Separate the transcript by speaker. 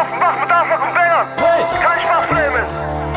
Speaker 1: Mach mit Anfang und Banger. Kein Spaß, Flamen.